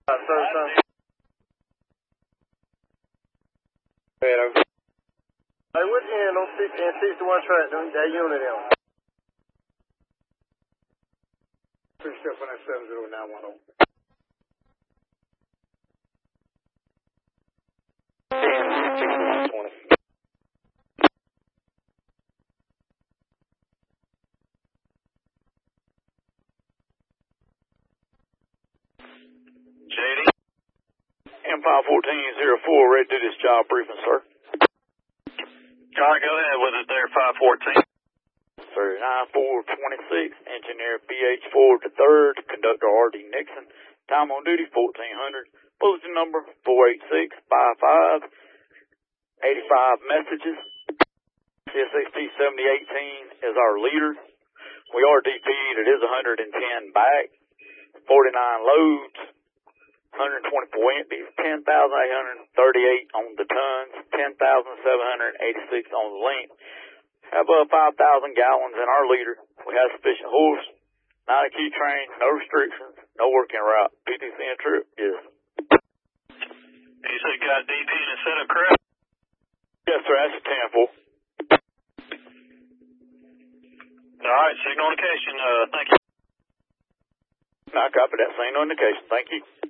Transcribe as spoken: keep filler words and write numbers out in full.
Uh, sir, sir. Hey, what's the end on sixty-one track, that unit in? Three step on that seven zero nine one zero. J D? M five fourteen zero four, ready to do this job briefing, sir. All right, go ahead with it there, five fourteen. Sir, nine four twenty-six, engineer B H four to third, conductor R D Nixon, time on duty fourteen hundred, bulletin number four eight six five five, eighty-five messages, C S X T seventy eighteen is our leader. We are D P'd, it is one hundred ten back, forty-nine loads, one hundred twenty-four empties, ten thousand eight hundred thirty-eight on the tons, ten thousand seven hundred eighty-six on the length. Have about five thousand gallons in our leader. We have sufficient horse, not a key train, no restrictions, no working route. P T C and trip is. You said you got D P and set up correct? Yes, sir, that's a ten four. All right, signal indication, uh, thank you. I copy that, signal indication, thank you.